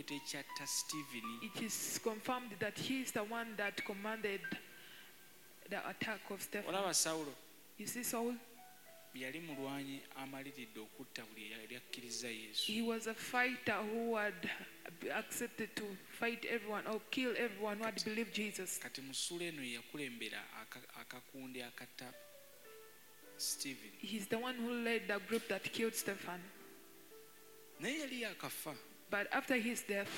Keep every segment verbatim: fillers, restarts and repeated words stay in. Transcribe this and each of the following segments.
omuntu ekyatta Stephen. It is confirmed that he is the one that commanded the attack of Stephen. Olaba Sawulo You see Saul? yali mulwanyi amaliridde okutta buli eyali akkiriza Yesu. He was a fighter who had accepted to fight everyone or kill everyone who had believed Jesus. Kati mu ssuula eno yakulembera akakundi akatta Stephen. He's the one who led the group that killed Stephen. Naye yali yakafa. But after his death,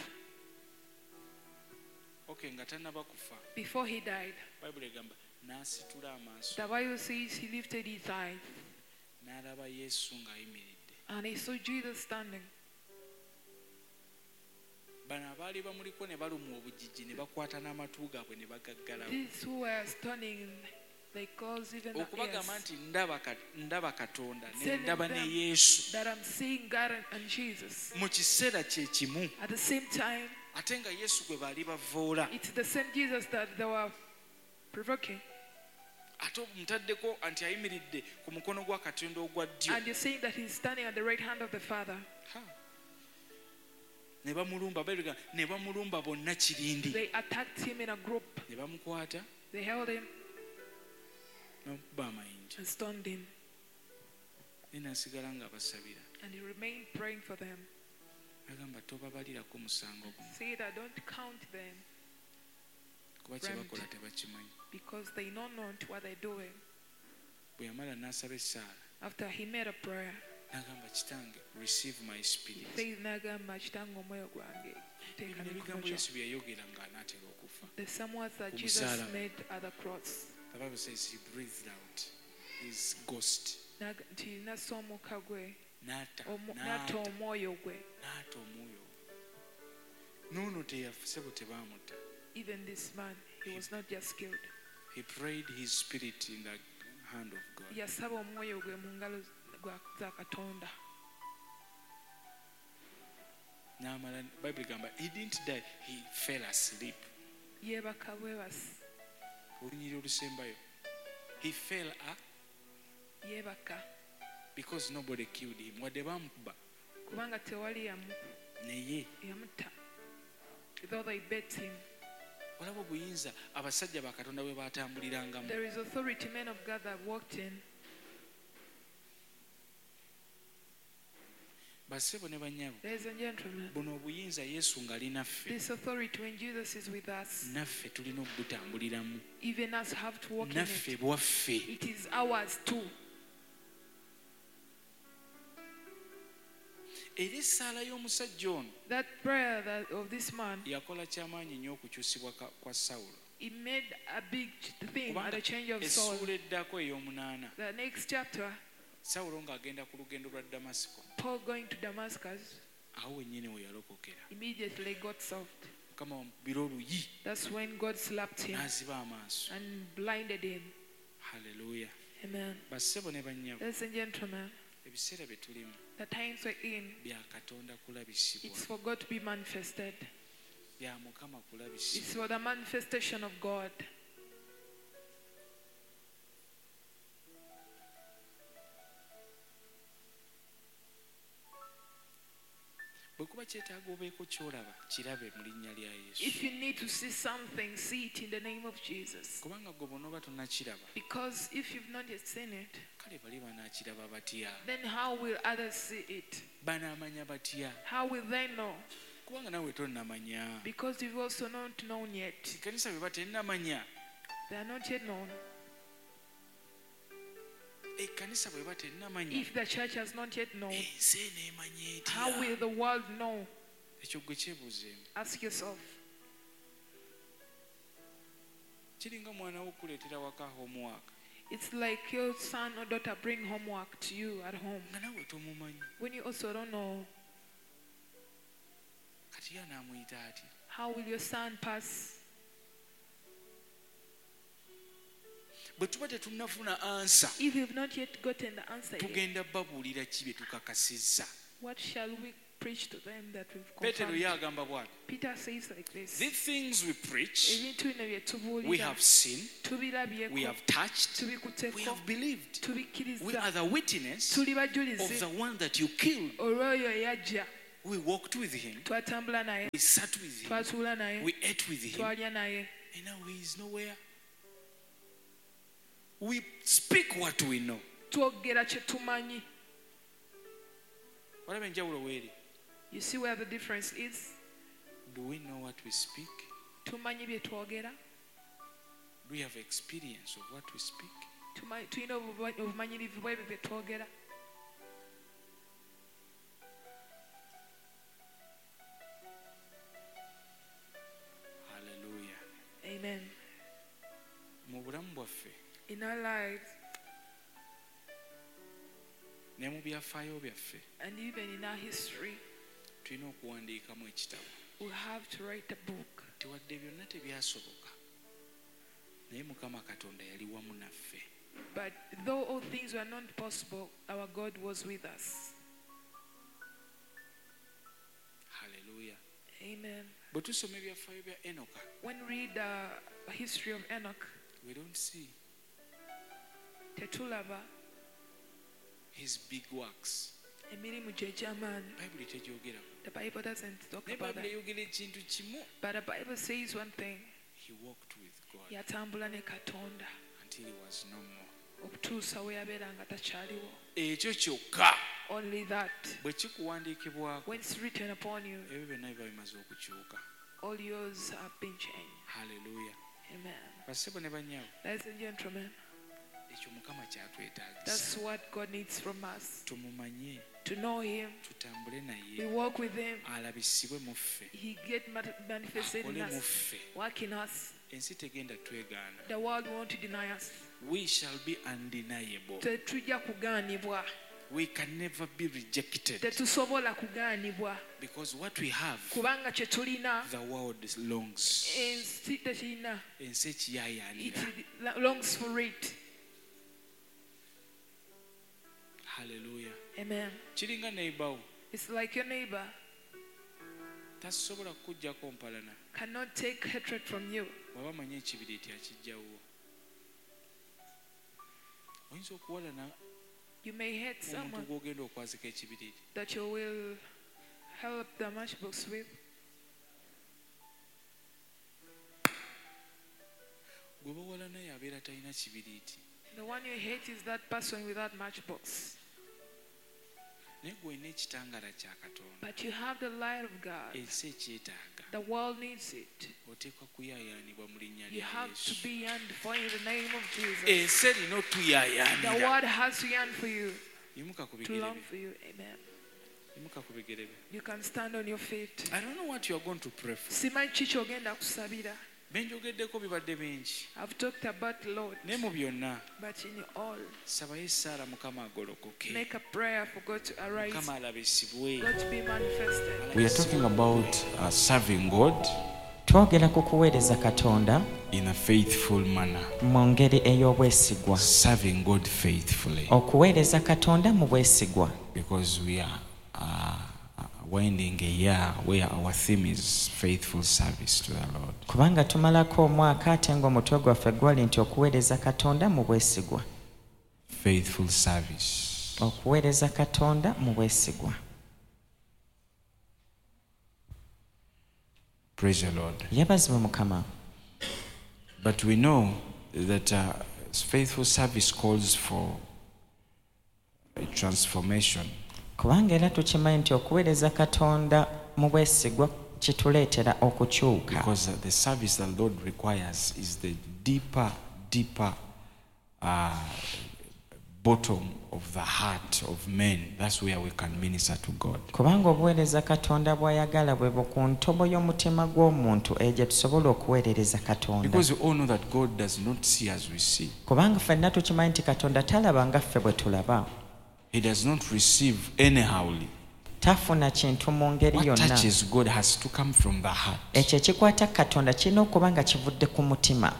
okay, nga tannaba kufa, before he died, Bible egamba n'asitula amaaso the Bible says he lifted his eyes n'alaba Yesu ng'ayimiridde. and he saw Jesus standing. Bano abaali bamuliko ne balumwa obujiji ne bakwata n'amatu gaabwe ne bagaggalawo. These who were stunning, they caused even the okubagamba ears. nti ndaba ndaba Katonda ne Telling ndaba ne them Yesu that I'm seeing God and Jesus mu kiseera kye kimu, at the same time. ate nga Yesu gwe baali bavoola, It's the same Jesus that they were provoking. ate omutaddeko nti ayimiridde ku mukono gwa Katonda ogwa ddyo. And you're saying that he's standing at the right hand of the Father. Ha. ne bamulumba Bible ne bamulumba bonna kirindi, They attacked him in a group. ne bamukwata They held him n'okuba amayinja, and stoned him. ne nasigala ng'abasabira. And he remained praying for them. Agamba tobabalirako musango guno Say that don't count them kuba kye bakola tebakimanyi. because they know not what they're doing. Bwe yamala n'asaba essaala After he made a prayer, n'agamba kitange receive my he spirit. says, "Nagamba kitange omwoyo gwange Bino teeka ebigambo n'ekikomo Yesu bye yayogera ng'anaatera okufa. kyo." The some words that Ku Jesus musalaba. made at the cross. The Bible says he breathed out his ghost. Naga- nti nassa omukka gwe N'atta omu- n'atta n'atta omwoyo gwe. n'atta omwoyo. N'ono teyafuse bwe tebaamutta. Even this man, he was not just killed. He prayed his spirit in the hand of God. Yasaba omwoyo gwe mu ngalo gwa- za Katonda. N'amala Bible egamba he didn't die, he fell asleep. Yeebaka bwebasi. Olunyiri olusembayo. He fell a Yeebaka because nobody killed him. Wadde baamukuba kubanga tewali yamu- naye yamutta. Though they beat him. olaba obuyinza abasajja ba Katonda bwe baatambulirangamu. There is authority men of God that walked in. Basebo ne bannyabo, Ladies and gentlemen, buno obuyinza Yesu ng'ali naffe, this authority when Jesus is with us, naffe tulina okubutambuliramu, even us have to walk in naffe it. bwaffe. It is ours too. Era essaala y'omusajja ono That prayer that of this man, yakola kyamaanyi nnyo okukyusibwa ka- kwa Sawulo. it made a big thing at Kubanga the change of Saul. essuula eddako ey'omunaana, The next chapter, Sawulo ng'agenda ku lugendo lwa Damasiko, Paul going to Damascus, awo wennyini we yalokokera. immediately got solved. Mukama wamukubira oluyi That's when God slapped him n'aziba amaaso. and blinded him. Haleluya. Amen. Bassebo ne bannyabo, Ladies and gentlemen, ebiseera bye tulimu the times we're in, bya Katonda kulabisibwa, it's for God to be manifested. bya Mukama It's kulabisibwa. for the manifestation of God. Bwe kuba kyetaaga obeeko ky'olaba kirabe mu linnya lya Yesu. If you need to see something, see it in the name of Jesus. Kubanga gwe bw'onooba tonnakiraba, Because if you've not yet seen it, kale bali banaakiraba batya? then how will others see it? Banaamanya batya? How will they know? Kubanga naawe tonnamanya. Because you've also not known yet. Ekkanisa bwe batennamanya, They are not yet known. ekkanisa bwe batennamanya, If the church has not yet known, ensi eneemanya how etya? will the world know? Ekyo gwe kyebuuzeemu. Ask yourself. Kiringa mwana wo okuleetera waka homework It's like your son or daughter bring homework to you at home nga naawe tomumanyi. when you also don't know. Kati ye anaamuyita atya? How will your son pass? Bwe tuba tetunnafuna ansa, If you've not yet gotten the answer yet, tugenda babuulira ki bye tukakasizza? what shall we preach to them that we've Peetero ye confirmed? agamba bw'ati, Peter says like this. the things we preach, Ebintu bino bye we tubuulira, have seen, tubirabyeko, we have touched, we tubikutteko, have believed. We tubikkiriza, are the witness tuli of bajulizi the one that you killed. olw'oyo eyajja. We walked with him. twatambula naye, We sat with him. twatuula naye, We ate with him. twalya naye. And now he is nowhere. We speak what we know. Twogera kye tumanyi. Walaba enjawulo weeri. You see where the difference is? Do we know what we speak? Tumanyi bye twogera. Do we have experience of what we speak? Tumanyi- tulina obuba- obumanyirivu bw'ebyo bye twogera. Hallelujah. Amen. Mu bulamu bwaffe In our lives ne mu byafaayo byaffe and even in our history, tulina okuwandiikamu ekitabo. we have to write a book. Tewadde byonna tebyasoboka, naye Mukama Katonda yali wamu naffe. But though all things were not possible, our God was with us. Hallelujah. Amen. Bwe tusoma ebyafaayo bya Enoka, When we read the history of Enoch, we don't see tetulaba his big works. emirimu gye egy'amaanyi. Bayibuli tegyogerako. The Bible doesn't talk Naye about Bayibuli that. eyogera ekintu kimu. But the Bible says one thing. He walked with God Yatambula ne Katonda until he was no more. okutuusa we yabeera nga takyaliwo. Ekyo kyokka Only that. bwe kikuwandiikibwako, When it's written upon you, ebyo byonna biba bimaze okukyuka. all yours have been changed. Hallelujah. Amen. Bassebo ne bannyaabo, Ladies and gentlemen, ekyo Mukama kyatwetaagisa. that's what God needs from us. Tumumanye, To know Him, tutambule we naye, walk with Him, alabisibwe mu ffe, He get mat- manifested in akole mu us, ffe. work in us. Ensi tegenda twegaana. The world won't deny us. We shall be undeniable. Tetujja kugaanibwa. We can never be rejected Tetusobola kugaanibwa. because what we have, Kubanga kye tulina, the world longs. ensi tekirina. Ensi It ekiyaayaanira. longs for it. Hallelujah. Amen. Kiringa neighbor wo, It's like your neighbor tasobola kukuggyako mpalana cannot take hatred from you. bw'aba manyi ekibiriiti akijjawo. Oyinza okuwalana You may hate omuntu someone gw'ogenda okwazika ekibiriiti. that you will help the matchbox with. Gwe bawalana yabeera talina kibiriiti, The one you hate is that person without matchbox. naye gwe olina ekitangaala kya Katonda. But you have the light of God. Ensi ekyetaaga. The world needs it. Oteekwa kuyaayaanibwa mu linnya You lya have to Yesu. be yearned for in the name of Jesus. Ensi erina The otuyaayaanira. world has to yearn for you, Yimuka ku to bigere long bye. for you. Amen. Yimuka ku bigere bye. You can stand on your feet. I don't know what you are going to pray for. Simanyi ki ky'ogenda kusabira. Benjogeddeko bibadde bingi. I've talked about the Lord, Naye mu byonna, but in all, sabayo essaala Mukama agolokoke. make a prayer for God to arise, Mukama alabisibwe. God to be manifested. We are talking about uh, serving God twogera ku kuweereza Katonda in a faithful manner. mu ngeri ey'obwesigwa. Serving God faithfully. Okuweereza Katonda mu bwesigwa. Because we are uh, winding a year where our theme is faithful service to the Lord. Kubanga tumalako omwaka ate ng'omutwe gwaffe gwali nti okuweereza Katonda mu bwesigwa. Faithful service. Okuweereza Katonda mu bwesigwa. Praise the Lord. Yabazibwe Mukama. But we know that uh, faithful service calls for a transformation. Kubanga era tukimanyi nti okuweereza Katonda mu bwesigwa kituleetera okukyuka. Because uh, the service that the Lord requires is the deeper, deeper uh, bottom of the heart of men. That's where we can minister to God. Kubanga obuweereza Katonda bw'ayagala bwe bu ku ntobo y'omutima gw'omuntu eyo gye tusobola okuweerereza Katonda. Because we all know that God does not see as we see. Kubanga ffenna tukimanyi nti Katonda talaba nga ffe bwe tulaba. He does not receive anyhowly. Tafuna kintu mu ngeri What yonna. touches God has to come from the heart. Ekyo ekikwata Katonda kirina okuba nga kivudde ku mutima.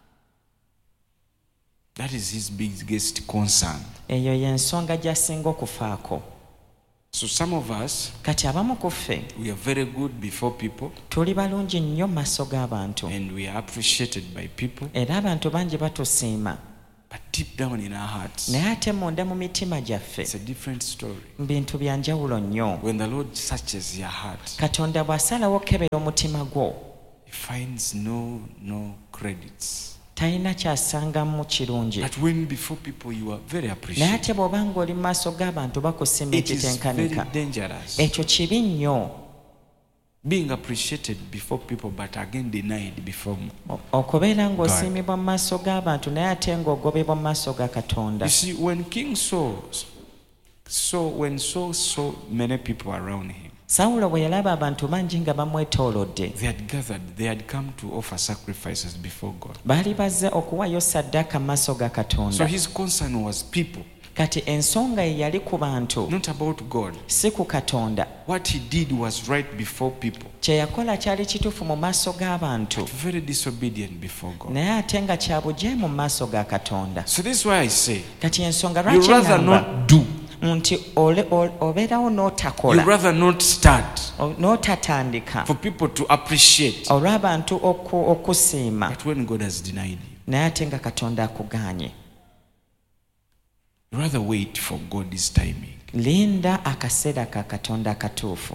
That is his biggest concern. Eyo y'ensonga gy'asinga okufaako. So some of us, Kati abamu ku ffe we are very good before people tuli balungi nnyo mu maaso g'abantu and we are appreciated by people. era abantu bangi batusiima. But deep down in our hearts, naye ate munda mu mitima gyaffe it's a different story. bintu bya njawulo nnyo. When the Lord searches your heart, Katonda bw'asalawo okukebera omutima gwo He finds no no credits. talina kyasangamu kirungi, But when before people you are very naye appreciated, ate bw'obanga oli mu maaso g'abantu bakusiima it is very ekitenkanika, dangerous. ekyo kibi nnyo. Being appreciated before people, but again denied before. O- okubeera ng'osiimibwa mu maaso g'abantu naye ate ng'ogobebwa mu maaso ga Katonda. You see, when King Saul, so when Saul saw many people around him, Sawulo bwe yalaba abantu bangi nga bamwetoolodde, they had gathered, they had come to offer sacrifices before God. baali bazze okuwaayo ssaddaaka mu maaso ga So Katonda. his concern was people, Kati ensonga ye yali ku bantu, not about God. si ku Katonda. What he did was right before people, Kye yakola kyali kituufu mu maaso g'abantu, but very disobedient before God. naye ate nga kya bujeemu mu maaso ga Katonda. So this is why I say, Kati ensonga you lwaki rather ŋŋamba not do, nti ole- ole- obeerawo you n'otakola, rather not start o- n'otatandika for people to appreciate. olw'abantu oku- okusiima, But when God has denied you, naye ate nga Katonda akugaanye. you rather wait for God's timing, Linda akaseera ka Katonda akatuufu,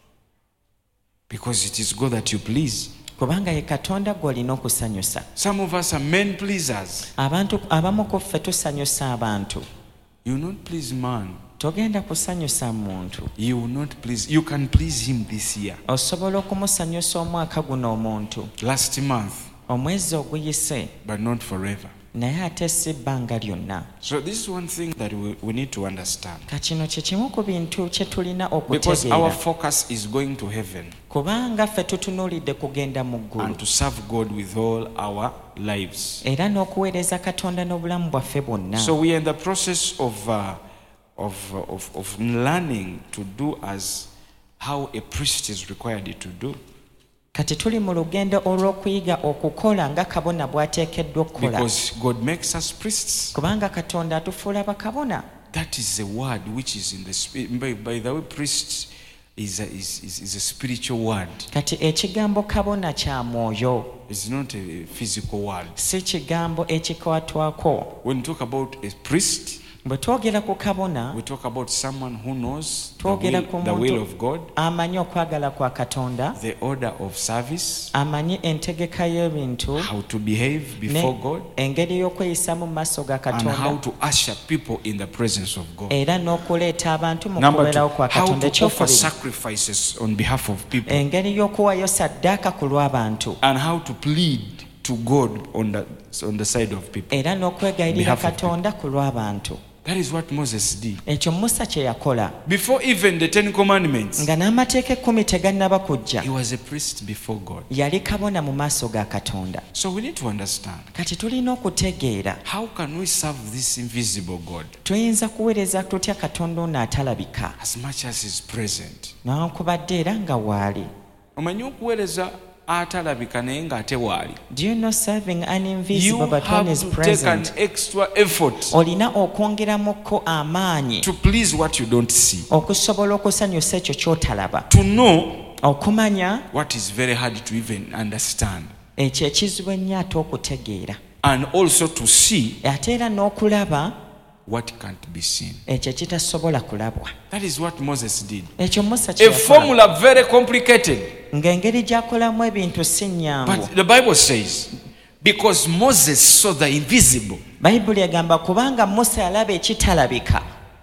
because it is God that you please. kubanga ye Katonda gw'olina okusanyusa. Some of us are men pleasers. Abantu abamu ku ffe tusanyusa abantu. You will not please man. Togenda kusanyusa muntu. You will not please. You can please him this year. Osobola okumusanyusa omwaka guno omuntu, Last month, omwezi oguyise, but not forever. naye ate si bbanga lyonna. So this is one thing that we, we need to understand. Kakino kye kimu ku bintu kye tulina Because our okutegeera, focus is going to heaven kubanga ffe tutunuulidde kugenda mu ggulu and to serve God with all our lives. era n'okuweereza Katonda n'obulamu bwaffe bwonna. So we are in the process of, uh, of, uh, of, of learning to do as how a priest is required to do. Kati tuli mu lugendo olw'okuyiga okukola nga kabona bw'ateekeddwa okukola, Because God makes us priests. kubanga Katonda atufuula bakabona. That is a word which is in the spirit. By, by the way, priest is a, is, is, is a spiritual word. Kati ekigambo kabona kya mwoyo, It's not a physical word. si kigambo ekikwatwako. When we talk about a priest, Bwe twogera ku kabona, we talk about someone who knows the twogera will, ku the will muntu of God, amanyi okwagala kwa Katonda, the order of service, amanyi entegeka y'ebintu, how to behave before ne God, engeri y'okweyisamu mu maaso ga and how Katonda, to usher people in the presence of God. era n'okuleeta abantu mu Number two, kubeerawo kwa how Katonda. to offer Ekyokubiri, sacrifices on behalf of people, engeri y'okuwaayo saddaaka ku lw'abantu, and how to plead to God on the, on the side of people. era n'okwegayirira Behalf of Katonda ku lw'abantu. That is what Moses did. Ekyo Musa kye yakola, Before even the Ten Commandments, nga n'amateeka ekkumi tegannaba kujja, he was a priest before God. yali kabona mu maaso ga Katonda. So we need to understand, Kati tulina okutegeera how can we serve this invisible God tuyinza kuweereza tutya Katonda ono atalabika, as much as is present? newankubadde era nga waali. Omanyi okuweereza atalabika naye ng'ate waali. Do you know serving an You invisible but one have is to take an present? extra effort Olina okwongeramukko amaanyi to please what you don't see, okusobola okusanyusa ekyo ky'otalaba, to know okumanya what is very hard to even understand, ekyo ekizibu ennyo ate okutegeera, and also to see ate era n'okulaba what can't be seen. ekyo ekitasobola kulabwa. That is what Moses did. Ekyo Musa kye A yakola, formula very complicated. ng'engeri gy'akolamu ebintu si nnyangu. But the Bible says, because Moses saw the invisible. Bayibuli egamba kubanga Musa yalaba ekitalabika.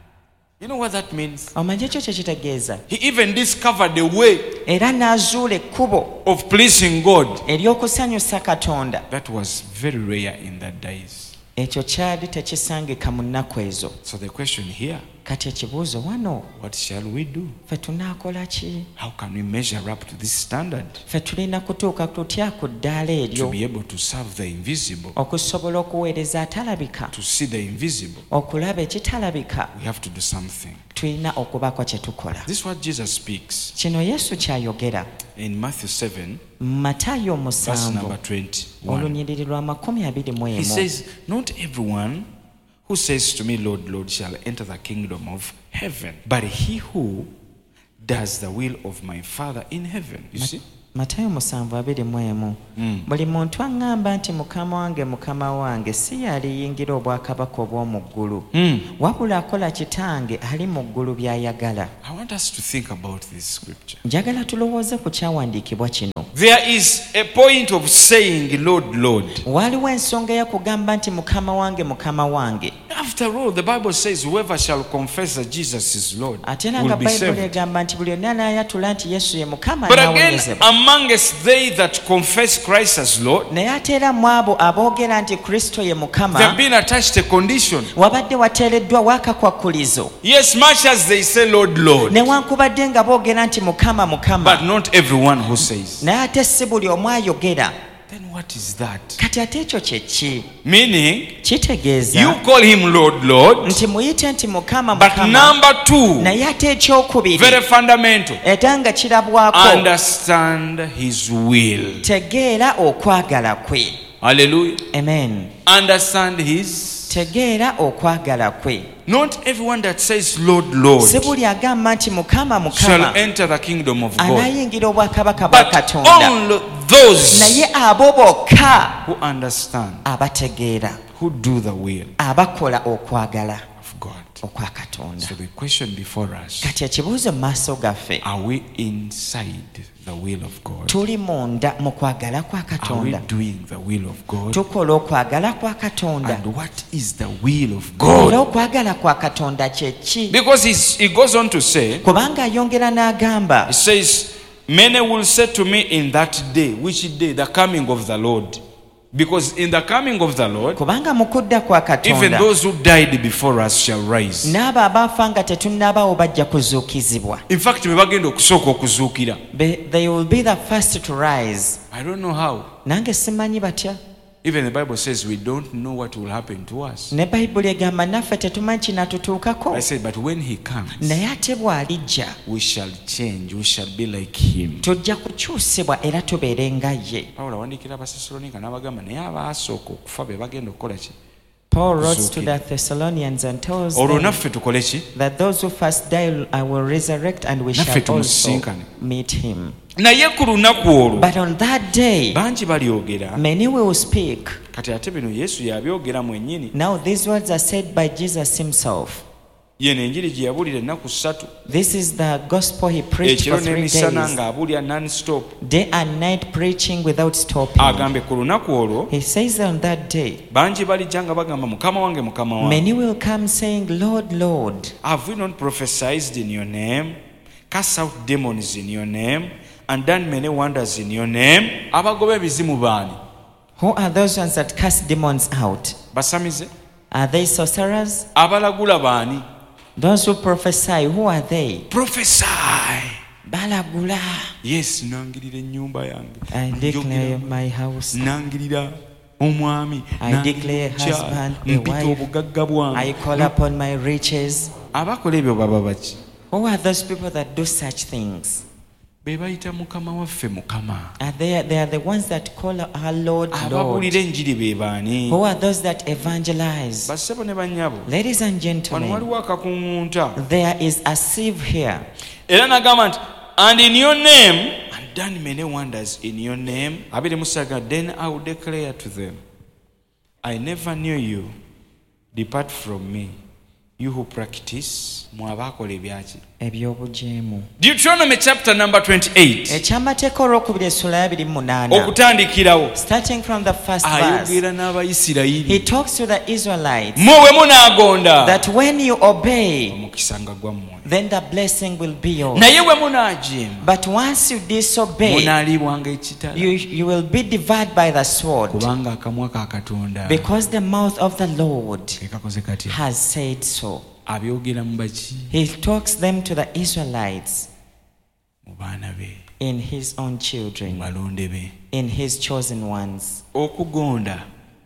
You know what that means? Omanyi ekyo kye kitegeeza? He even discovered a way Era n'azuula ekkubo of pleasing God. ery'okusanyusa Katonda. That was very rare in that days. Ekyo kyali tekisangika mu nnaku ezo. So the question here, Kati ekibuuzo wano, what shall we do? ffe tunaakola ki? How can we measure up to this standard Ffe tulina kutuuka tutya ku ddaala to eryo be able to serve the invisible, okusobola okuweereza atalabika, to see the invisible? okulaba ekitalabika? We have to do something. Tulina okubako kye tukola. This is what Jesus speaks Kino Yesu ky'ayogera in Matthew seven, mu Matayo verse musanvu number twenty-one. olunyiriri lwa makumi abiri mu He emu. says, not everyone who says to me, Lord, Lord, shall enter the kingdom of heaven, but he who does the will of my Father in heaven. You see? Matayo musanvu abiri mu emu. Mm. Buli muntu aŋŋamba nti mukama wange mukama wange si yaliyingira obwakabaka obw'omu ggulu Mm. wabula akola kitange ali mu ggulu by'ayagala. I want us to think about this scripture. Njagala tulowooze ku kyawandiikibwa kino. There is a point of saying, Lord, Lord. Waliwo ensonga ey'okugamba nti mukama wange mukama wange. After all, the Bible says, whoever shall confess that Jesus is Lord Ate era will nga be bayibuli saved. egamba nti buli yonna anaayatula nti yesu ye mukama But again, n'awonyezebwa. amongst they that confess Christ as Lord, Naye ate era mu abo aboogera nti kristo ye they have mukama been attached a condition. wabadde wateereddwawo akakwakkulizo. Yes, much as they say, Lord, Lord, newankubadde nga boogera nti mukama mukama but not everyone who says. naye ate si buli omu ayogera. Then what is that? Kati ate ekyo kye ki? Meaning, Kitegeeza you call him Lord, Lord, nti muyite nti mukama but mukama, number two, naye ate ekyokubiri very fundamental, era nga kirabwako understand his will. tegeera okwagala kwe. Hallelujah. Amen. Understand his. Tegeera okwagala kwe. Not everyone that says Lord, Lord Si buli agamba nti mukama shall mukama enter the kingdom of God, anaayingira obwakabaka bwa but katonda, only those naye abo bokka who understand, abategeera, who do the will abakola okwagala of God. okwa katonda. So the question before us, Kati ekibuuzo mu maaso gaffe, are we inside the will of God? tuli munda mu kwagala kwa Are we katonda? doing the will of God? Tukola okwagala kwa katonda? And what is the will of Era God? okwagala kwa katonda kye ki? Because he's, he goes on to say, Kubanga ayongera n'agamba, he says, many will say to me in that day, which day? The coming of the Lord. Because in the coming of the Lord, kubanga mu kudda kwa even katonda those who died before us shall rise. n'abo abaafa nga tetunnabaawo bajja kuzuukizibwa. In fact, be bagenda okusooka okuzuukira. Be- They will be the first to rise. I don't know how. Nange simanyi batya. Even the Bible says we don't know what will happen to us. Ne bayibuli egamba naffe tetumanyi kinatutuukako. I said, but when he comes, Naye ate bw'alijja we shall change. We shall be like him. tujja kukyusibwa era tubeere nga ye. Pawulo awandiikira Abasessaloniika n'abagamba naye abaasooka okufa be bagenda okukola ki? Paul wrote to Kuzuukira. the Thessalonians and tells Olwo them naffe tukole ki? that those who first die I will resurrect and we Naffe shall also tumusisinkane. meet him. Naye ku lunaku olwo But on that day, bangi balyogera. many will speak. Kati ate bino Yesu yabyogera mwennyini. Now these words are said by Jesus himself. Yeno enjiri gye yabuulira ennaku ssatu. This is the gospel he preached Ekiro for three n'emisana days, ng'abuulira non-stop. day and night preaching without stopping. Agambe ku lunaku olwo He says on that day, bangi balijja nga bagamba mukama wange mukama wange. many will come saying, Lord, Lord, Have we not prophesied in your name, cast out demons in your name, and done many wonders in your name? Abagoba ebizimu baani? who are those ones that cast demons out? Basamize? Are they sorcerers? Abalagula baani? Those who prophesy, who are they? Prophesy. Balagula. Yes, nangirira ennyumba yange. I declare Njogera- my house. nangirira omwami. I nangirira declare omukyala, husband, a mpita wife. obugagga bwange. I call upon my riches. Abakola ebyo baba baki? Who are those people that do such things? Be bayita mukama waffe mukama. Are they, they are the ones that call our Lord, Lord. Ababuulira enjiri be baani? Who are those that evangelize? Bassebo ne bannyabo. Ladies and Wano gentlemen, waliwo akakuŋŋunta. there is a sieve here. Era nagamba nti, and in your name, and done many wonders in your name. Abiri musaga, then I will declare to them, I never knew you. Depart from me, you who practice. Mwabakola ebyaki? Ebyobujeemu. Deuteronomy chapter number twenty-eight. Ekyamateeka olwokubiri essula ya abiri mu munaana. Okutandikirawo. Starting from the first verse, Ayogera he n'Abayisirayiri. talks to the Israelites Mwe bwe munaagonda. that when you obey, Omukisa nga gwammwe. then the blessing will be yours. Naye bwe munaajeema. But once you disobey, Munaalibwanga ekitala. you, you will be devoured by the sword, Kubanga akamwa ka Katonda because the mouth of the Lord ke kakoze katya. has said so. Abyogera mu baki? He talks them to the Israelites Mu baana be. in his own Mu children, balonde be. in his chosen ones. Okugonda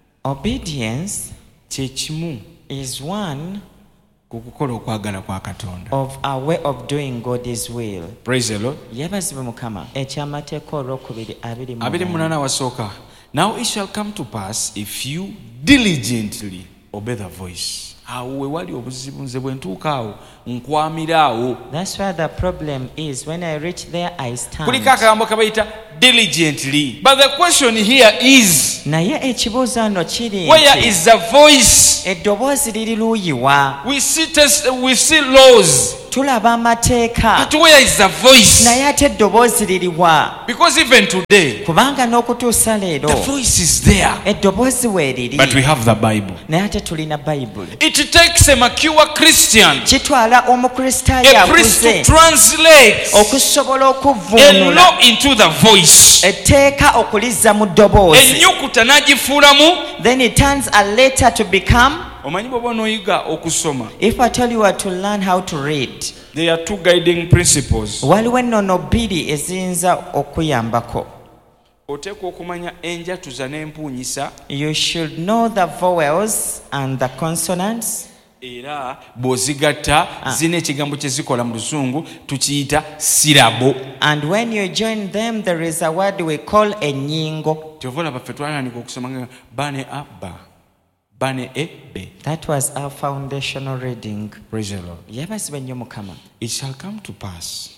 Obedience kye kimu is one ku kukola okwagala kwa Katonda. of a way of doing God's will. Praise the Lord. Yebazibwe Mukama. Ekyamateeka olwokubiri abiri mu Abiri mu munaana. munaana wasooka. Now it shall come to pass if you diligently obey the voice. awo we wali obuzibu nze bwe ntuuka awo nkwamira awo. That's where the problem is. When I reach there, I stand. Kuliko akagambo kabayita diligently. But the question here is, naye ekibuuzo ano kiri where nti, is the voice? eddoboozi liri luuyiwa? We see test, we see laws, tulaba amateeka, but where is the voice? naye ate eddoboozi liriwa? Because even today, kubanga n'okutuusa leero the voice is there, eddoboozi weeriri, but we have the Bible. naye ate tulina bayibuli. It takes a mature Christian, kitwala omukristaayo a priest to akuze translate okusobola a okuvvuunula law into the voice. etteeka okulizza mu ddoboozi. Ennyukuta n'agifuulamu. Then it turns a letter to become. Omanyi bw'oba onooyiga okusoma, If I tell you what to learn how to read, there are two guiding principles. waliwo ennono bbiri eziyinza okuyambako. Oteekwa okumanya enjatuza n'empuunyisa, You should know the vowels and the consonants, era bw'ozigatta zina ekigambo kye zikola mu Luzungu tukiyita sirabo. and when you join them there is a word we call ennyingo. Tyovola baffe twatandika okusoma nga bane abba bane ebbe. That was our foundational reading. Praise the Lord. Yeebazibwe nnyo Mukama. It shall come to pass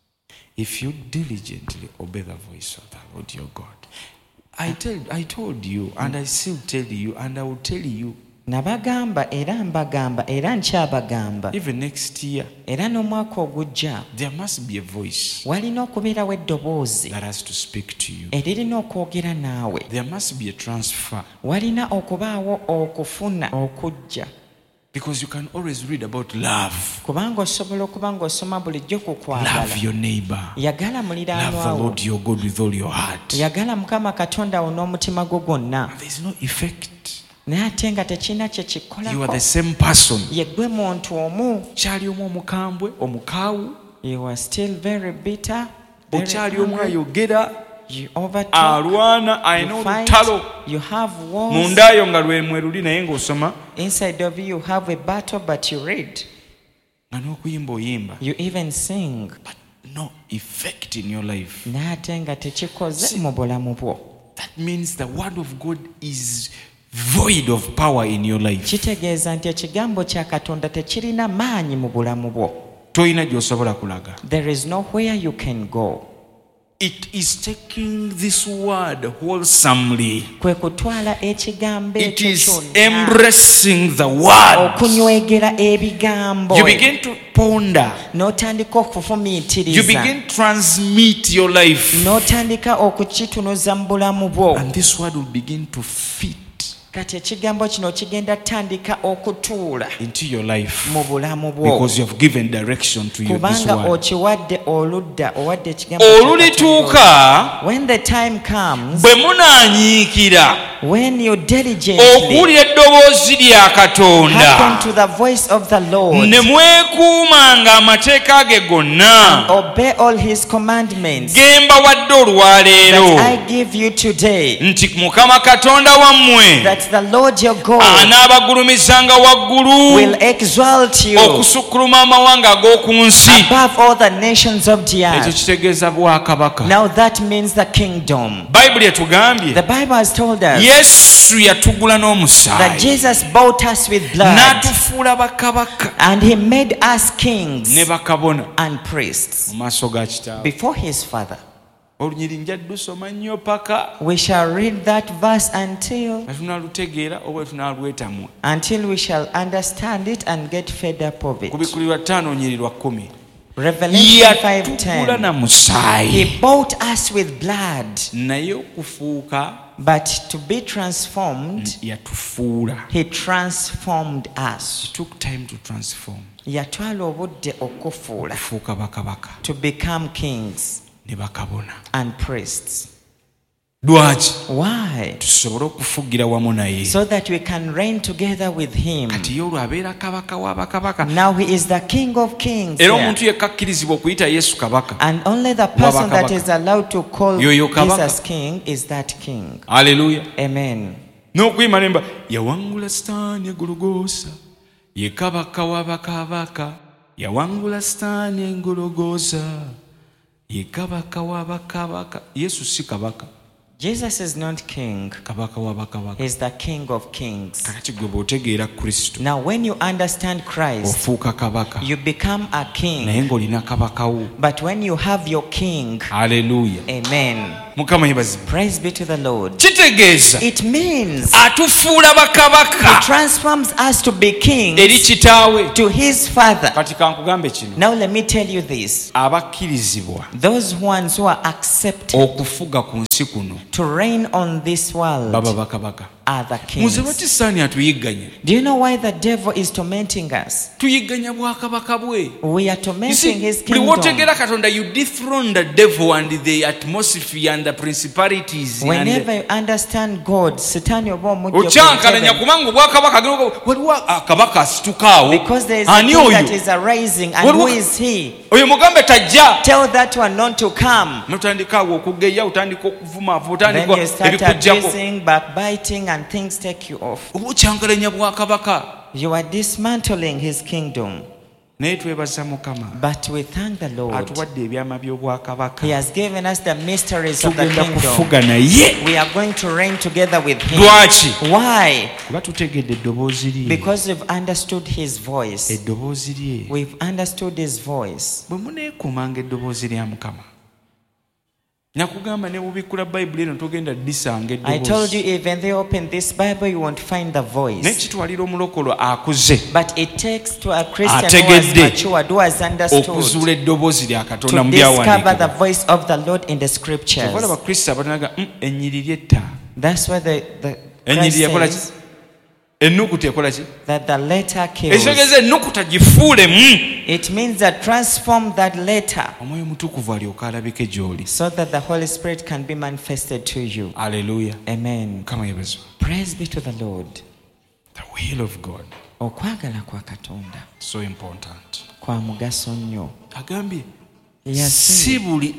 if you diligently obey the voice of the Lord your God. I tell, I told you, and I still tell you, and I will tell you, Nabagamba era mbagamba era nkyabagamba, even next year, era n'omwaka ogujja there must be a voice walina okubeerawo eddoboozi that has to speak to you. eririna okwogera naawe. There must be a transfer, Walina okubaawo okufuna okujja, because you can always read about love. kubanga osobola okuba ng'osoma bulijjo ku kwagala. Love your neighbor. Yagala Love the muliraanwawo, Lord your God with all your heart. yagala Mukama Katonda wo n'omutima gwo gwonna, There is no effect. naye ate nga tekirina kye You are kikolako. the same person. Ye ggwe muntu omu. Kyali omu omukambwe, omukaawu, You are still very bitter, very okyali omu angry. ayogera, You overtalk, alwana, alina you fight, olutalo. you have wars. Mundaayo nga lwe mweruli naye ng'osoma, Inside of you, you have a battle, but you read. nga n'okuyimba oyimba. You even sing. But no effect in your life. Naye ate nga tekikoze mu bulamu bwo. That means the word of God is void of power in your life. Kitegeeza nti ekigambo kya Katonda tekirina maanyi mu bulamu bwo. Toyina gy'osobola kulaga. There is nowhere you can go. It is taking this word wholesomely. Kwe kutwala ekigambo It ekyo is kyonna, embracing the word. okunywegera ebigambo, You begin to ponder. n'otandika You okufumiitiriza, begin to transmit your life. n'otandika okukitunuza mu bulamu bwo. And this word will begin to fit Kati ekigambo kino kigenda tandika okutuula into your life mu bulamu bwo, because you have given direction to your this kubanga word. okiwadde oludda, owadde ekigambo kya Katonda. Olulituuka When the time comes, bwe munaanyiikira when you diligently okuwulira eddoboozi lya hearken Katonda to the voice of the Lord, ne mwekuumanga amateeka ge gonna obey all his commandments ge mbawadde that olwaleero, I give you today, nti Mukama Katonda wammwe that the Lord your God anaabagulumizanga waggulu will exalt you okusukkuluma amawanga ag'oku nsi. above all the nations of the Ekyo earth. kitegeeza bwakabaka. Now that means the kingdom. Bayibuli etugambye The Bible has told us Yesu yatugula that n'omusaayi Jesus bought us with blood n'atufuula bakabaka and he made us kings ne bakabona and priests mu maaso ga Kitaawe. before his Father. Olunyiri nja lusoma nnyo paka We shall read that verse until nga tunaalutegeera oba tunaalwetamwa. until we shall understand it and get fed up of it. Ku Bikkulirwa ttaano nyiri lwa kkumi. Revelation five Yatugula na ten. musaayi He bought us with blood, naye okufuuka but to be transformed, yatufuula. he transformed us. It took time to transform. Yatwala obudde okufuula, Kufuuka bakabaka to become kings ne bakabona. and priests. Lwaki? Why? Tusobole okufugira wamu naye. So that we can reign together with him. Kati ye olwo abeera kabaka wa bakabaka. Now he is the King of Kings. Era here. omuntu yekka akkirizibwa okuyita Yesu kabaka. And only the person that Kabaka. is allowed to call Yoyo kabaka. Jesus King is that King. Haleluya. Amen. N'okuyima nemba yawangula Sitaani egologoosa, ye kabaka wa bakabaka. Yawangula Sitaani engologoosa, ye kabaka wa bakabaka. Yesu si kabaka. Jesus is not king. kabaka wa bakabaka. He's the king of kings. Kakati gwe bw'otegeera Kristo Now when you understand Christ, ofuuka kabaka you become a naye king. ng'olina kabaka wo. But when you have your king, Haleluya. amen. Mukama yebazibwe. Praise be to the Lord. Kitegeeza It means atufuula He bakabaka transforms us to be eri kings kitaawe. to His Father. Kati kankugambe kino, Now let me tell you this. abakkirizibwa Those ones who are accepted okufuga ku nsi kuno to reign on this world baba bakabaka. are the Muze kings. lwaki saani atuyigganya? Do you know why the devil is tormenting us? Tuyigganya bwakabaka bwe. We are You tormenting see, His buli kingdom. wotegeera Katonda, you dethrone the devil and the atmosphere and the principalities and Whenever you understand God, Satan oba omujja okyankalanya ku kubanga obwakabaka geno waliwo akabaka asitukaawo. because there is a Ani king that oyo? is arising, and Waliwo- who is he? Oyo mugambe tajja. Tell that one not to come. Notandikaawo okugeya, otandika okuvuma, Then otandika you start ebikujjako. abusing, backbiting, and things take you off. Oba okyankalanya bwakabaka. You are dismantling His kingdom. Naye twebaza Mukama But we thank the Lord. atuwadde ebyama by'obwakabaka. He has given us the mysteries of the Tugenda kingdom. kufuga naye. We are going to reign together with Him. Lwaki? Why? Kuba tutegedde eddoboozi lye. Because we've understood His voice. Eddoboozi lye. We've understood His voice. Bwe muneekumanga eddoboozi lya Mukama, nakugamba ne bubikkula Bayibuli eno togenda disanga I told you, eddoboozi. even though you open this Bible, you won't find the voice. N'ekitwalira omulokolo akuze But it takes to a Christian who has Ategedde. matured, who has understood, okuzuula eddoboozi lya Katonda to mu discover the byawandiikibwa. voice of the Lord in the scriptures. Ovala abakristo abatanaga ennyiriri etta. That's why the, the Ennyiriri Christ ekola ki? says Ennukuta ekola ki? that the letter kills. Ekitegeeza ennukuta gifuulemu. It means that transform that letter Omwoyo mutukuvu alyoka alabike gy'oli. so that the Holy Spirit can be manifested to you. Aleluya. Amen. Mukama yebazibwe. Praise be to the Lord. The will of God, Okwagala kwa Katonda so important. kwa mugaso nnyo. Agambye Yes, si buli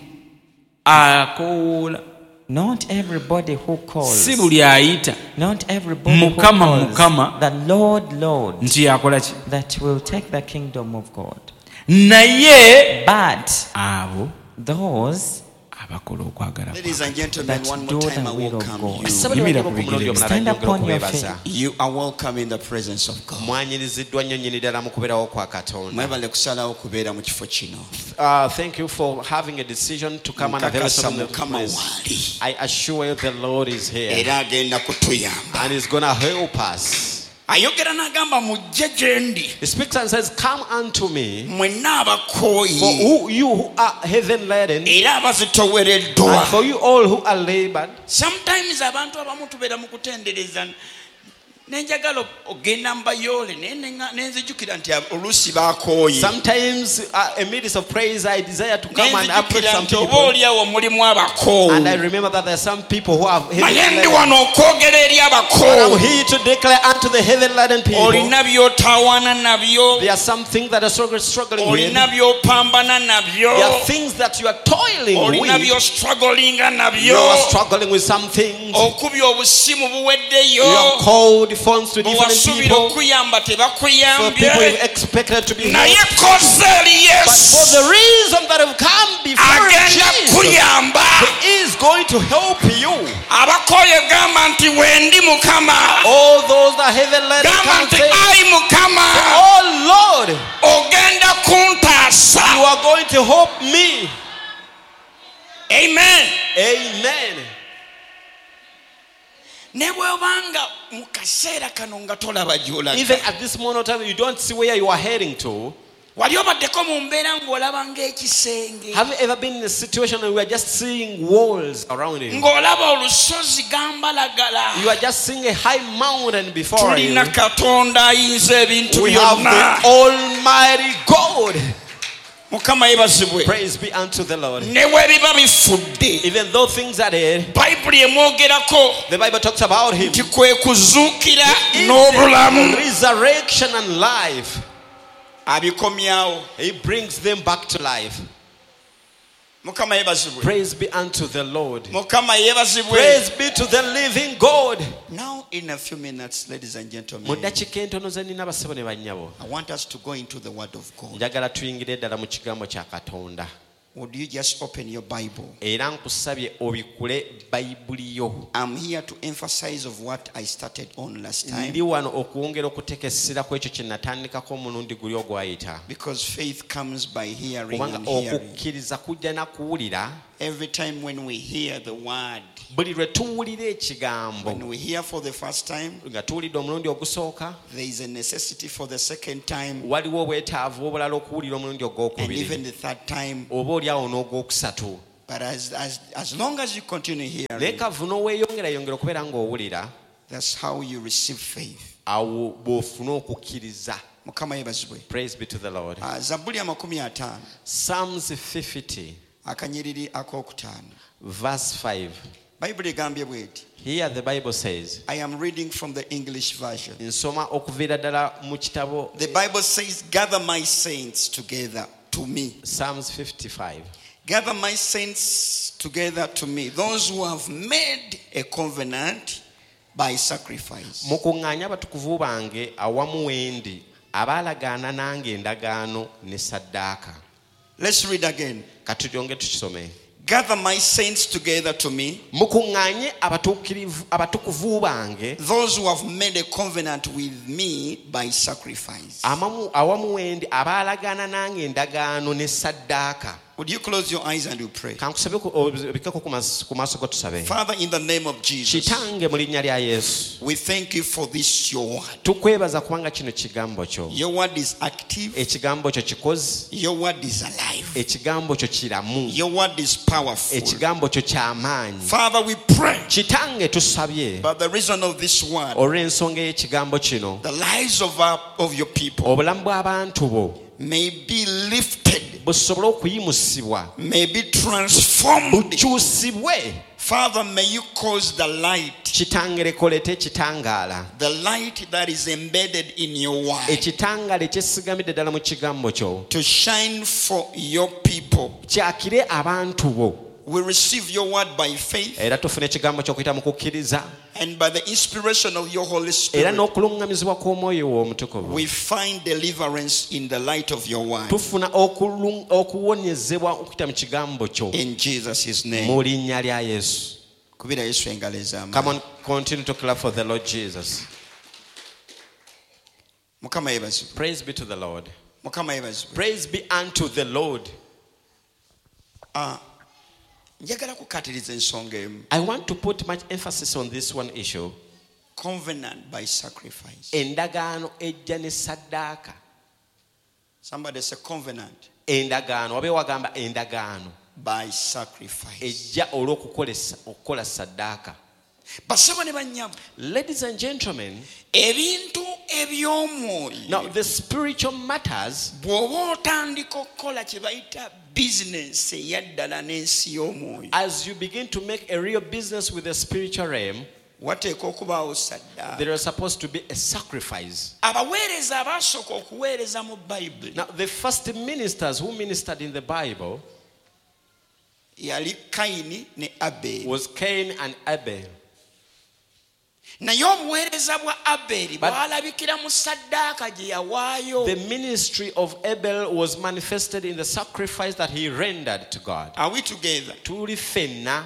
akoola, not everybody who calls, si buli ayita not everybody who Mukama, calls Mukama. the Lord, Lord, nti yakola ki? that will take the kingdom of God. Naye But abo those abakola okwagala. Ladies and gentlemen, that one do more time I the will of welcome God. you. Yimira ku bigere. Stand upon your feet. You are welcome in the presence of God. mwanyiriziddwa nnyo nnyini ddala mu kubeerawo kwa Katonda. Mwebale kusalawo kubeera mu kifo kino. Uh, thank you for having a decision to come and avail yourself Mukakasa in the Mukama place. waali. I assure you the Lord is here Era agenda kutuyamba. and He's going to help us. Ayogera n'agamba mujje gye ndi. He speaks and says, "Come unto me, Mwenna for abakooyi who, you who are heaven laden, era abazitowereddwa. and for you all who are labored." Sometimes abantu abamu tubeera mu kutendereza nenjagala ogenda mbayole naye nenga- nenzijukira nti oluusi bakooye. Sometimes, uh, in midst of praise, I desire to come and approach Nenzijukira some nti oba people, oliawo mulimu abakoowu. and I remember that there are some people who have heaven Naye ndi laden. wano okwogera eri But I'm abakoowu. here to declare unto the heaven laden people, Olina by'otawaana nabyo. there are some things that are strugg- struggling with. Olina by'opambana There are nabyo. things that you are toiling Olina with. by'ostrugglinga You are nabyo. struggling with some things. Okubye obusimu You have buweddeyo. called phones to different Bwewasuubira people. okuyamba For people you tebakuyambye. expected to be Naye helped. koze eri But for Yesu the reason that have come before agenda Jesus, kuyamba. He is going to help you. Abakooye gamba nti wendi Mukama. All those that heaven led Gamba can nti say, ayi Mukama "Oh Lord, ogenda kuntaasa. you are going to help me." Amen. Amen. Ne bw'obanga mu kaseera kano nga tolaba gy'olaga. Even at this moment of time, you don't see where you are heading to. Wali obaddeko mu mbeera ng'olaba ng'ekisenge. Have you ever been in a situation where we are just seeing walls around you? Ng'olaba olusozi gambalagala. You are just seeing a high mountain before you. Tulina Katonda ayinza ebintu We have byonna. the Almighty God. Mukama yebazibwe. Praise be unto the Lord. Ne bwebiba bifudde. Even though things are dead, Bayibuli emwogerako the Bible talks about Him. nti kwe kuzuukira Is n'obulamu. the resurrection and life. Abikomyawo. He brings them back to life. Mukama yebazibwe. Praise be unto the Lord. Mukama yebazibwe. Praise be to the living God. Now in a few minutes, ladies and Mu gentlemen, ddakiika entono ze nnina basebo ne bannyabo, I want us to go into the word of God. njagala tuyingire ddala mu kigambo kya Katonda. would you just open your Bible? era nkusabye obikule bayibuli yo. I'm here to emphasize of what I started on last time. Ndi wano okwongera okutekesera ku ekyo kye natandikako omulundi guli ogwayita. Because faith comes by hearing Kubanga and hearing. okukkiriza kujja na kuwulira. Every time when we hear the word, Buli lwe tuwulira ekigambo when we hear for the first time, nga tuwulidde omulundi ogusooka, there is a necessity for the second time, waliwo obwetaavu obulala okuwulira omulundi and ogwokubiri even the third time. oba oliawo n'ogwokusatu. But as, as, as long as you continue Naye hearing, kavu n'oweeyongerayongera okubeera ng'owulira, that's how you receive faith. awo bw'ofuna okukkiriza. Mukama yebazibwe. Praise be to the Lord. Ah, Zabuli amakumi ataano Psalms fifty akanyiriri akokutaano. verse five. Bayibuli egambye bweti. Here the Bible says, I am reading from the English version. nsoma okuviira ddala mu kitabo The Bible says, gather my saints together to me. Psalms fifty-five. Gather my saints together to me. Those who have made a covenant by sacrifice. Mukuŋŋaanye abatukuvu bange awamu wendi abaalagaana nange endagaano ne saddaaka. Let's read again. Katujonge tukisome. Gather my saints together to me. Mukuŋŋaanye abatuukirivu abatukuvu bange Those who have made a covenant with me by sacrifice. amamu awamu wendi abaalagaana nange endagaano ne saddaaka. Would you close your eyes and you pray? Kankusabe obikeko ku maaso go tusabe. Father, in the name of Jesus, Kitange mu linnya lya Yesu, we thank you for this your word. tukwebaza kubanga kino kigambo kyo. Your word is active. Ekigambo kyo kikozi, Your word is alive. ekigambo kyo kiramu, Your word is powerful. ekigambo kyo ky'amaanyi. Father, we pray Kitange tusabye by the reason of this word, olw'ensonga y'ekigambo kino, the lives of our, of your people obulamu bw'abantu bo may be lifted, busobole okuyimusibwa, may be transformed. bukyusibwe. Father, may you cause the light, Kitange lekolete ekitangaala, the light that is embedded in your word, ekitangaala ekyesigamidde ddala mu kigambo kyo, to shine for your people. kyakire abantu bo. We receive your word by faith Era tufune ekigambo ky'okuyita mu kukkiriza, and by the inspiration of your Holy era Spirit. n'okuluŋŋamizibwa kw'omwoyo wo omutukuvu, We find deliverance in the light of your word. tufuna okulu- okuwonyezebwa okuyita mu kigambo kyo In Jesus' name. mu linnya lya Yesu. Kubira Yesu engalo ez'amaanyi. Come on, continue to clap for the Lord Jesus. Mukama yebazibwe. Praise be to the Lord. Mukama yebazibwe. Praise be unto the Lord. Ah, njagala kukatiriza ensonga emu. I want to put much emphasis on this one issue. Covenant by sacrifice. Endagaano ejja ne saddaaka. Somebody say covenant Endagaano, wabe wagamba endagaano by sacrifice. ejja olw'okukolesa okukola saddaaka. Basaba ne bannyabo, Ladies and gentlemen, ebintu eby'omwoyo now the spiritual matters, bw'oba otandika okukola kye bayita bizinensi eyaddala n'ensi y'omwoyo, as you begin to make a real business with the spiritual realm, wateeka okubaawo saddaaka. there is supposed to be a sacrifice. Abaweereza abaasooka okuweereza mu Bayibuli Now, the first ministers who ministered in the Bible yali Kayini ne Aberi. was Cain and Abel. Naye obuweereza bwa Aberi But- bwalabikira mu saddaaka gye yawaayo. The ministry of Abel was manifested in the sacrifice that he rendered to God. Are we together? Tuli ffenna.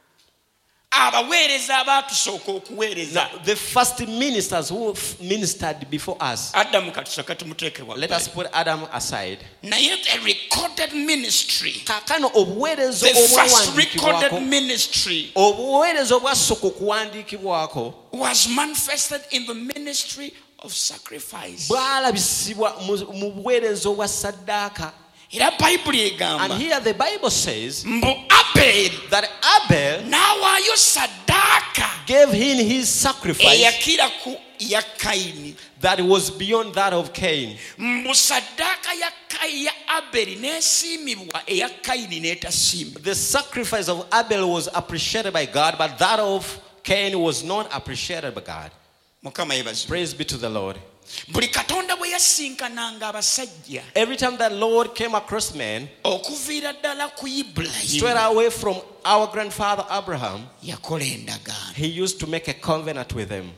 Abaweereza abaatusooka okuweereza. Now, the first ministers who f- ministered before us, Adamu katusooka tumuteeke wabbali. let us put Adam aside. Naye the recorded ministry, Kaakano obuweereza the first recorded obwawandiikibwako, ministry obuweereza obwasooka okuwandiikibwako was manifested in the ministry of sacrifice. bwalabisibwa mu- mu buweereza obwa saddaaka. Era Bayibuli egamba And here the Bible says mbu Aberi that Abel n'awaayo saddaaka gave him his sacrifice eyakira ku ya Kayini. that was beyond that of Cain. Mbu saddaaka ya Kayi ya Aberi n'esiimibwa eya Kayini n'etasiimibwa. The sacrifice of Abel was appreciated by God, but that of Cain was not appreciated by God. Mukama yebazibwe. Praise be to the Lord. Buli Katonda bwe yasinkananga abasajja Every time that Lord came across men, okuviira ddala ku straight Ibulayimu away from our grandfather Abraham, yakola endagaano. he used to make a covenant with them.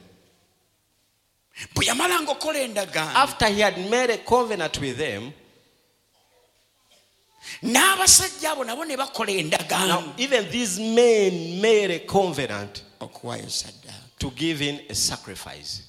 Bwe yamalanga okola endagaano After he had made a covenant with them, n'abasajja abo nabo ne bakola endagaano Now, even these men made a covenant okuwaayo saddaaka. to give in a sacrifice.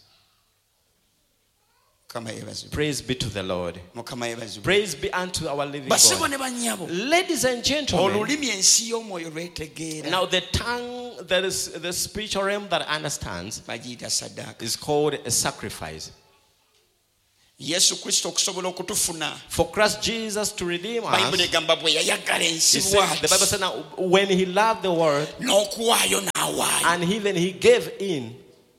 Mukama yeebazibwe. Praise be to the Lord. Mukama yeebazibwe. Praise be unto our living Basebo God. ne bannyabo, Ladies and gentlemen, olulimi ensi y'omwoyo lwetegeera now the tongue that is the spiritual realm that understands bagiyita saddaaka. is called a sacrifice. Yesu Kristo okusobola okutufuna, For Christ Jesus to redeem us, Bayibuli egamba bwe yayagala he ensi said, the Bible bw'ati said now, when he loved the world n'okuwaayo n'awaayo. and even he gave in,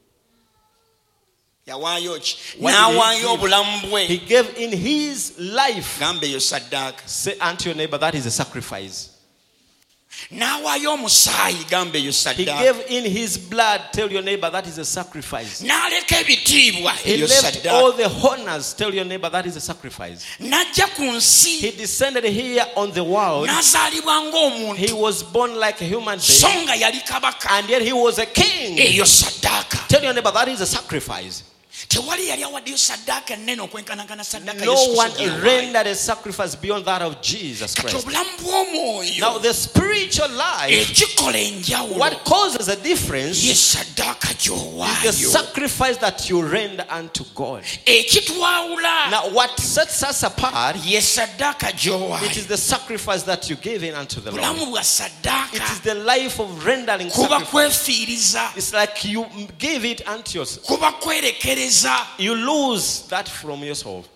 Yawaayo ki? What did he N'awaayo give? obulamu bwe. he gave in his life. Gamba eyo saddaaka. Say unto your neighbor, that is a sacrifice. N'awaayo omusaayi, gamba eyo He saddaaka. gave in his blood. Tell your neighbor, that is a sacrifice. N'aleka ebitiibwa, He eyo left all saddaaka. the honors. Tell your neighbor, that is a sacrifice. N'ajja ku He nsi, descended here on the world. n'azaalibwa He ng'omuntu, was born like a human so being, nga yali kabaka. and yet he was a king. Eyo saddaaka. Tell your neighbor, that is a sacrifice. Tewali yali awaddeyo saddaaka ennene okwenkanagana saddaaka No Yesu one Kristo gye yawaayo. rendered a sacrifice beyond that of Jesus Kati Christ. obulamu bw'omwoyo Now, the spiritual life, ekikola enjawulo what causes a difference ye is saddaaka the gy'owaayo. sacrifice that you render unto God. Ekitwawula Now, what sets us apart, ye saddaaka it gy'owaayo. is the sacrifice that you give in unto the Lord. Bulamu bwa It is saddaaka the life of rendering kuba sacrifice. kwefiiriza, It's like you give it unto yourself. kuba kwerekereza. You lose that from yourself.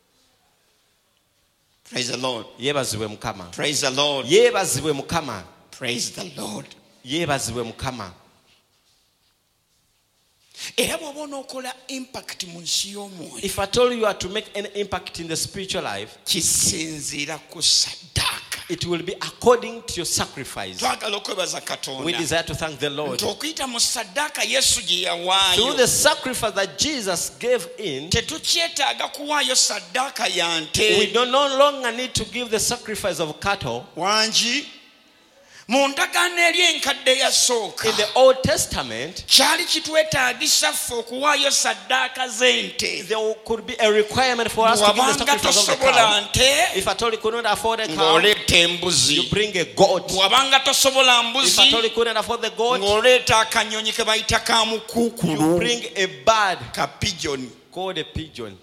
Praise the Lord. Yebazibwe Mukama. Praise the Lord. Yebazibwe Mukama. Praise the Lord. Yebazibwe Mukama. Era bw'oba onookola impact mu nsi y'omwoyo, If I told you are to make any impact in the spiritual life, kisinziira ku saddaaka. it will be according to your sacrifice. Twagala okwebaza We Katonda desire to thank the Lord. nti okuyita mu saddaaka Yesu gye Through yawaayo, the sacrifice that Jesus gave in, tetukyetaaga kuwaayo saddaaka ya we nte. do no longer need to give the sacrifice of cattle. Wangi mu ndagaano eri enkadde yasooka In the Old Testament, kyali kitwetaagisa ffe okuwaayo saddaaka z'ente. there could be a requirement for us to give the Bw'abanga sacrifice of the tosobola cow. nte, If at all you could not afford a cow, ng'oleeta embuzi. you bring a goat. Bw'abanga tosobola If at all mbuzi, you couldn't afford the goat, ng'oleeta akanyonyi ke bayita ka you mukuukulu, bring a bird ka pigeon. called a pigeon.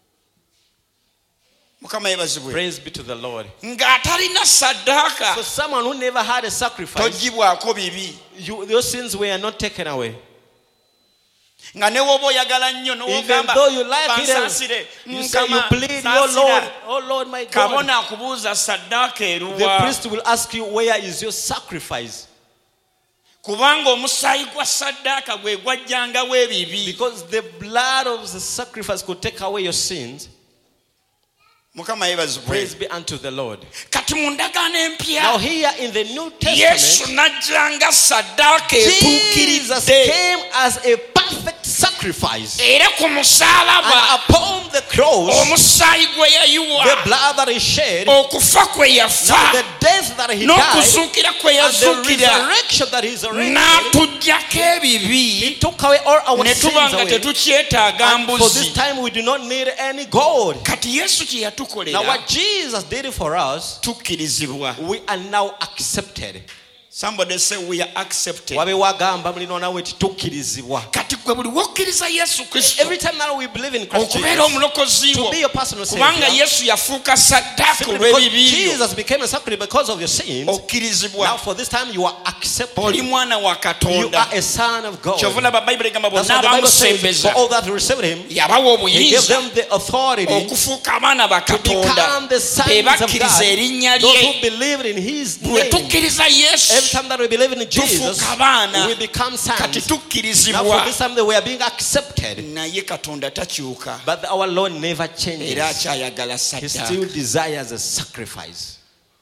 Mukama yeebazibwe. Praise be to the Lord. Ng'atalina saddaaka, For someone who never had a sacrifice, togibwako bibi. you, your sins were not taken away. Nga ne woba oyagala nnyo Even n'ogamba though you like it, bansaasire, you say you Mukama, plead, your Lord, saasira. oh Lord my God. Kabona akubuuza saddaaka The eruwa, priest will ask you, where is your sacrifice? kubanga omusaayi gwa saddaaka gwe gwajjangawo ebibi. Because the blood of the sacrifice could take away your sins. Mukama yeebazibwe. Praise be unto the Lord. Kati mu ndagaano Now empya, here in the New Yesu Testament, n'ajjanga saddaaka Jesus etuukiridde. came as a perfect sacrifice. Era ku And musaalaba upon the cross, omusaayi gwe yayiwa, the blood that he shed, okufa kwe now yafa, the death that he died, n'okuzuukira kwe and the yazuukira, resurrection that he's already n'atuggyako he ebibi, took away all our ne sins tuba nga away. tetukyetaaga And for this mbuzi. time we do not need any gold. Kati Yesu kye Now yatukolera, what Jesus did for us, tukkirizibwa. we are now accepted. Somebody say we are accepted. Wabe wagamba mulino nawe tukirizibwa. Kati gwe buli wokkiriza Yesu Kristo Every time now we believe in Christ okubeera Jesus, omulokozi to wo, be your personal kubanga savior, Yesu yafuuka saddaaka simply because olw'ebibi byo, Jesus became a sacrifice because of your sins, now okkirizibwa. for this time you are accepted. Oli mwana wa You Katonda. are a son of God. Kyova olaba Bayibuli egamba That's bonna what the Bible says. abamusembeza For all that received him, yabawa he gave obuyinza them the authority okufuuka abaana ba to become Katonda the sons be of God. bakkiriza erinnya Those lye. who believed in his Bwe name. tukkiriza Every Yesu time that we believe in Jesus, tufuuka abaana, we become kati sons. Now for tukkirizibwa. this time that we are being accepted. Naye Katonda takyuka, But our Lord never changes. era akyayagala He saddaaka. still desires a sacrifice.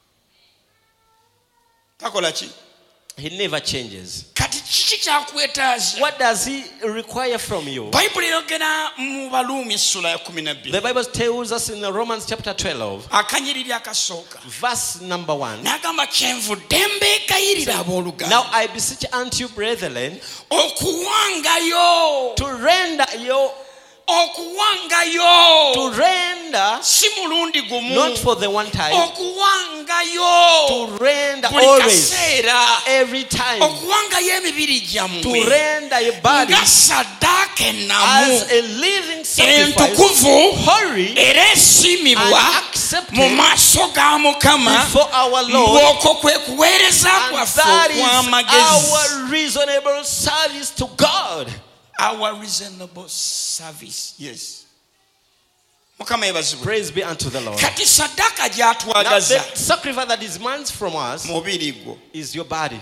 Takola ki? He never changes. Kati kiki kyakwetaaza? What does he require from you? Bayibuli eyogera mu Baluumi essula ya kumi na bbiri The Bible tells us in Romans chapter twelve, akanyiriri akasooka verse number one. n'agamba kyenvudde mbeegayirira abooluganda Now I beseech unto you, brethren, okuwangayo to render your okuwangayo To render, si mulundi gumu not for the one time. okuwangayo To render buli always, kaseera every time. okuwangayo emibiri To gyammwe render your body nga saddaaka ennamu as a living sacrifice, entukuvu holy era esiimibwa and accepted mu maaso ga mukama before our Lord. ng'okwo kwe kuweereza And kwaffe that is okw'amagezi. our reasonable service to God. Our reasonable service. Yes. Mukama yebazibwe. Praise be unto the Lord. Kati saddaaka Now, gy'atwagaza the sacrifice that is demands from us mubiri gwo is your body.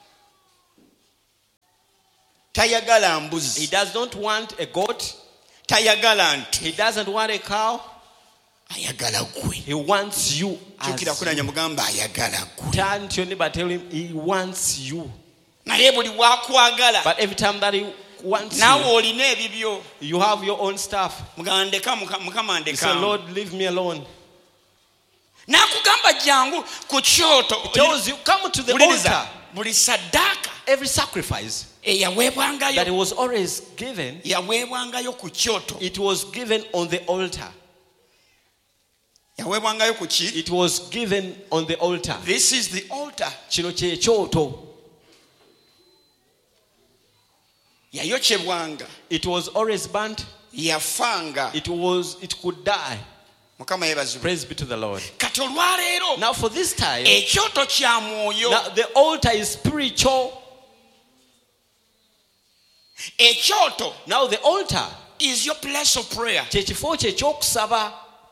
tayagala He mbuzi, does not want a goat. tayagala nte, He doesn't want a cow. ayagala gwe. He wants you. Kyukira As kunanya mugamba ayagala gwe. turn to your neighbor, tell him he wants you. Naye buli bwakwagala But every time that he wants naawe you, olina ebibyo. you have your own stuff. Mugamba ndeka Muka- mukama You say, ndeka. Lord, leave me alone. N'akugamba jangu ku kyoto. He tells you, come to the Wuliriza, altar. buli saddaaka Every sacrifice that he eyaweebwangayo was always given, yaweebwangayo ku kyoto. it was given on the altar. Yaweebwangayo ku ki? It was given on the altar. This is the altar. Kino kye kyoto. Yayokyebwanga, It was always burnt. yafanga. It was. It could die. Mukama yeebazibwe. Praise be to the Lord. Kati olwaleero Now for this time, ekyoto kya mwoyo. now the altar is spiritual. Ekyoto Now the altar, is your place of prayer. kye kifo kye ekyokusaba.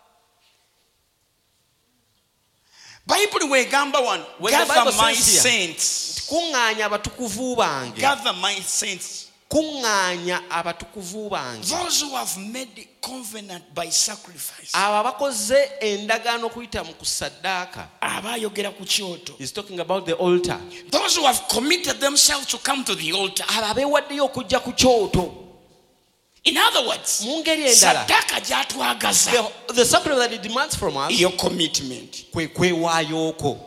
Bayibuli weegamba wano, When the gather Bible my says here, saints. Kuŋŋaanya abatukuvu bange. Gather my saints. Kuŋŋaanya abatukuvu bange. Those who have made covenant by sacrifice. Abo abakoze endagaano okuyita mu kusaddaaka. Abaayogera ku kyoto. He's talking about the altar. Those who have committed themselves to come to the altar. Abo abeewaddeyo okujja ku kyoto. In other words, Mu ngeri endala, saddaaka gy'atwagaza the, the sacrifice that he demands from us your commitment. kwe kwewaayooko.